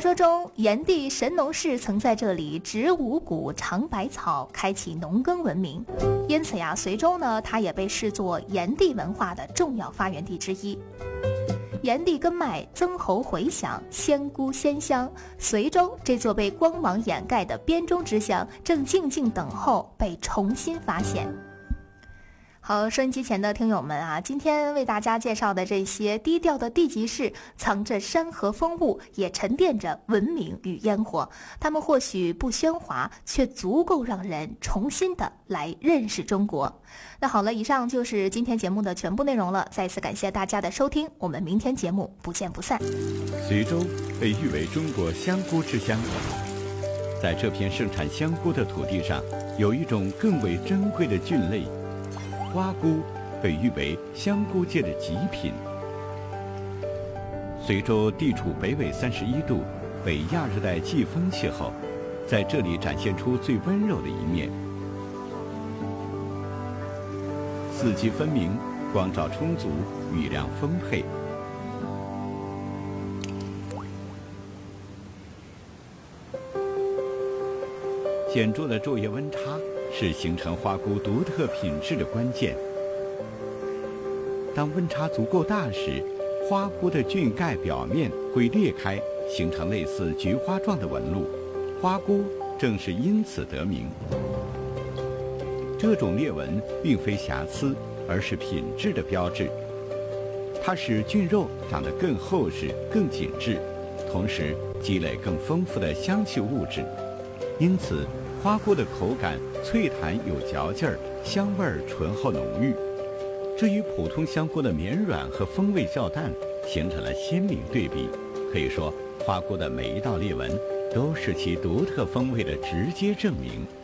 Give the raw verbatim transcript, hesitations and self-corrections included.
说中，炎帝神农氏曾在这里植五谷、尝百草，开启农耕文明。因此呀，随州呢，它也被视作炎帝文化的重要发源地之一。炎帝根脉，曾侯回响，仙姑仙乡，随州这座被光芒掩盖的边中之乡，正静静等候被重新发现。好，收音机前的听友们啊，今天为大家介绍的这些低调的地级市，藏着山河风物，也沉淀着文明与烟火。它们或许不喧哗，却足够让人重新的来认识中国。那好了，以上就是今天节目的全部内容了。再次感谢大家的收听，我们明天节目不见不散。 随州被誉为中国香菇之乡，在这片盛产香菇的土地上，有一种更为珍贵的菌类。花菇被誉为香菇界的极品。随州地处北纬三十一度，北亚热带季风气候，在这里展现出最温柔的一面。四季分明，光照充足，雨量丰沛。显著的昼夜温差是形成花菇独特品质的关键。当温差足够大时，花菇的菌盖表面会裂开，形成类似菊花状的纹路，花菇正是因此得名。这种裂纹并非瑕疵，而是品质的标志。它使菌肉长得更厚实、更紧致，同时积累更丰富的香气物质。因此花菇的口感脆弹有嚼劲儿，香味儿醇厚浓郁，这与普通香菇的绵软和风味较淡形成了鲜明对比。可以说，花菇的每一道裂纹都是其独特风味的直接证明。